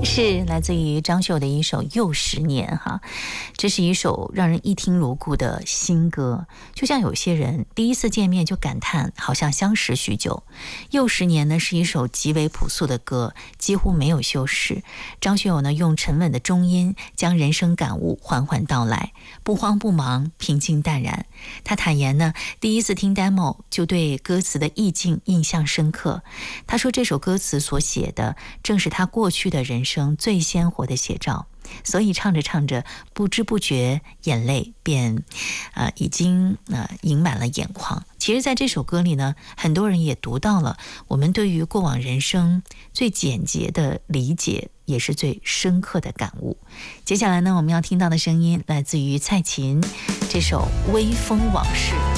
是来自于张秀的一首《又10年》哈，这是一首让人一听如故的新歌。就像有些人第一次见面就感叹好像相识许久。又10年呢是一首极为朴素的歌，几乎没有修饰。张学友呢用沉稳的中音将人生感悟缓缓道来，不慌不忙，平静淡然。他坦言呢，第一次听 demo 就对歌词的意境印象深刻。他说这首歌词所写的正是他过去的人生最鲜活的写照，所以唱着唱着不知不觉眼泪便已经盈满了眼眶。其实在这首歌里呢，很多人也读到了我们对于过往人生最简洁的理解，也是最深刻的感悟。接下来呢，我们要听到的声音来自于蔡琴，这首《微风往事》。